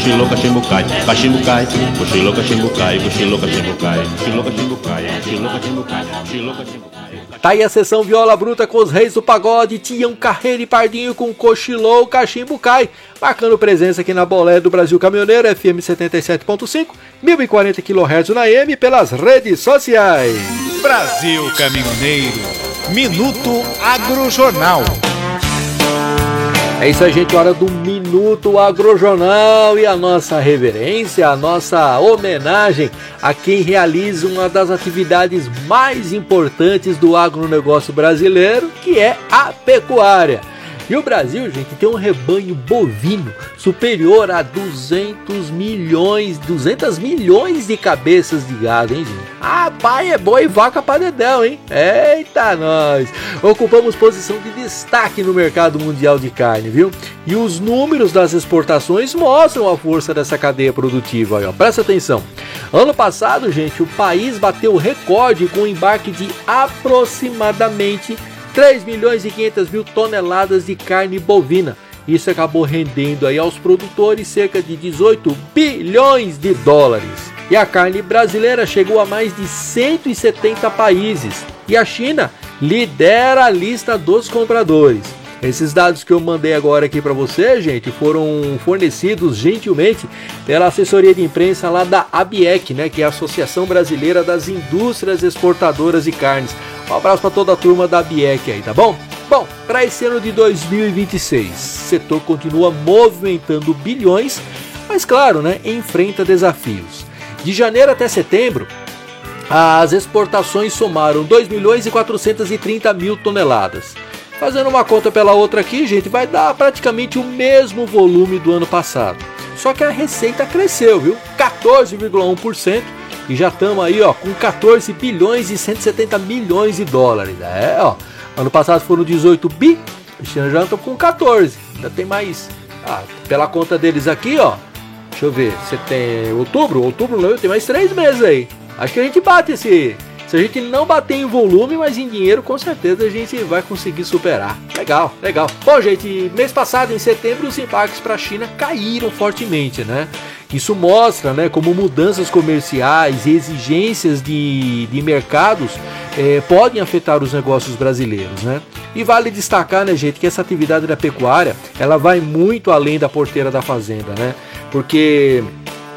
cochilou, cachimbo cai, cachimbo cai, cochilou, cachimbo cai, cochilou, cachimbo cai, cochilou, cachimbo cai, cochilou, cachimbo cai, cochilou, cachimbo cai. Tá aí a sessão Viola Bruta com os reis do pagode, Tião Carreiro e Pardinho com Cochilou, Cachimbo Cai, marcando presença aqui na Bolé do Brasil Caminhoneiro, FM 77.5, 1040 kHz na AM, pelas redes sociais. Brasil Caminhoneiro, Minuto Agrojornal. É isso aí, gente, hora do Minuto Agrojornal e a nossa reverência, a nossa homenagem a quem realiza uma das atividades mais importantes do agronegócio brasileiro, que é a pecuária. E o Brasil, gente, tem um rebanho bovino superior a 200 milhões de cabeças de gado, hein, gente? Ah, pai, é boi e vaca pra dedéu, hein? Eita, nós! Ocupamos posição de destaque no mercado mundial de carne, viu? E os números das exportações mostram a força dessa cadeia produtiva, aí, ó. Presta atenção. Ano passado, gente, o país bateu recorde com o embarque de aproximadamente 3 milhões e 500 mil toneladas de carne bovina. Isso acabou rendendo aí aos produtores cerca de 18 bilhões de dólares. E a carne brasileira chegou a mais de 170 países. E a China lidera a lista dos compradores. Esses dados que eu mandei agora aqui para você, gente, foram fornecidos gentilmente pela assessoria de imprensa lá da ABIEC, né, que é a Associação Brasileira das Indústrias Exportadoras de Carnes. Um abraço para toda a turma da ABIEC aí, tá bom? Bom, para esse ano de 2026, o setor continua movimentando bilhões, mas claro, né, enfrenta desafios. De janeiro até setembro, as exportações somaram 2 milhões e 430 mil toneladas. Fazendo uma conta pela outra aqui, gente, vai dar praticamente o mesmo volume do ano passado. Só que a receita cresceu, viu? 14,1%. E já estamos aí, ó, com 14 bilhões e 170 milhões de dólares. É, ó, ano passado foram 18 bi, este ano já estão com 14. Ainda tem mais, pela conta deles aqui, ó, deixa eu ver, você tem outubro não, tem mais 3 meses aí. Acho que a gente bate esse... Se a gente não bater em volume, mas em dinheiro, com certeza a gente vai conseguir superar. Legal, legal. Bom, gente, mês passado, em setembro, os embarques para a China caíram fortemente, né? Isso mostra, né, como mudanças comerciais e exigências de mercados podem afetar os negócios brasileiros, né? E vale destacar, né, gente, que essa atividade da pecuária, ela vai muito além da porteira da fazenda, né? Porque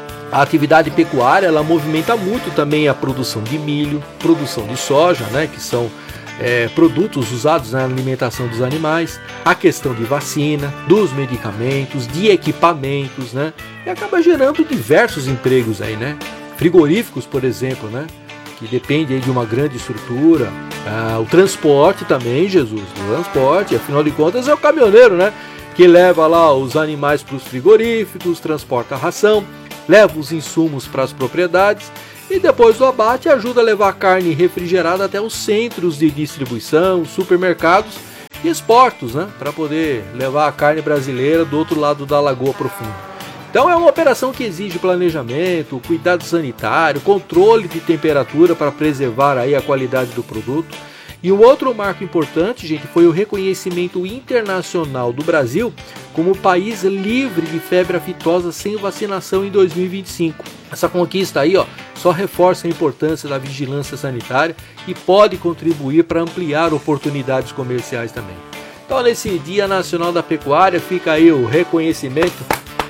a atividade pecuária, ela movimenta muito também a produção de milho, produção de soja, né, que são produtos usados na alimentação dos animais, a questão de vacina, dos medicamentos, de equipamentos, né, e acaba gerando diversos empregos aí, né, frigoríficos, por exemplo, né, que depende aí de uma grande estrutura, o transporte também, Jesus, o transporte, afinal de contas é o caminhoneiro, né, que leva lá os animais para os frigoríficos, transporta a ração, leva os insumos para as propriedades e depois do abate ajuda a levar a carne refrigerada até os centros de distribuição, supermercados e exportos, né, para poder levar a carne brasileira do outro lado da Lagoa Profunda. Então é uma operação que exige planejamento, cuidado sanitário, controle de temperatura para preservar aí a qualidade do produto. E um outro marco importante, gente, foi o reconhecimento internacional do Brasil como país livre de febre aftosa sem vacinação em 2025. Essa conquista aí, ó, só reforça a importância da vigilância sanitária e pode contribuir para ampliar oportunidades comerciais também. Então, nesse Dia Nacional da Pecuária, fica aí o reconhecimento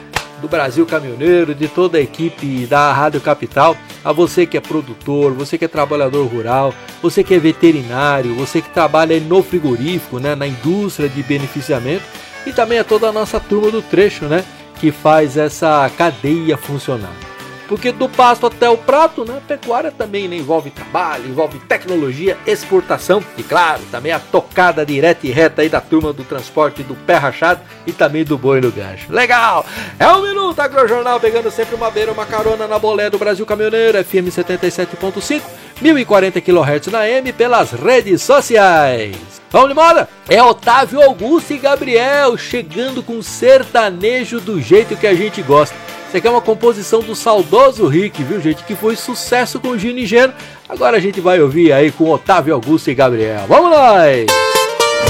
do Brasil Caminhoneiro, de toda a equipe da Rádio Capital, a você que é produtor, você que é trabalhador rural, você que é veterinário, você que trabalha no frigorífico, né, na indústria de beneficiamento, e também a toda a nossa turma do trecho, né, que faz essa cadeia funcionar. Porque do pasto até o prato, né, pecuária também, né, envolve trabalho, envolve tecnologia, exportação e, claro, também a tocada direta e reta aí da turma do transporte do pé rachado e também do boi no gancho. Legal! É um Minuto Agrojornal, pegando sempre uma beira, uma carona na bolé do Brasil Caminhoneiro, FM 77.5, 1040 kHz na AM, pelas redes sociais. Vamos de moda? É Otávio Augusto e Gabriel chegando com sertanejo do jeito que a gente gosta. Isso aqui é uma composição do saudoso Rick, viu, gente? Que foi sucesso com o Gino e Geno. Agora a gente vai ouvir aí com Otávio Augusto e Gabriel. Vamos nós!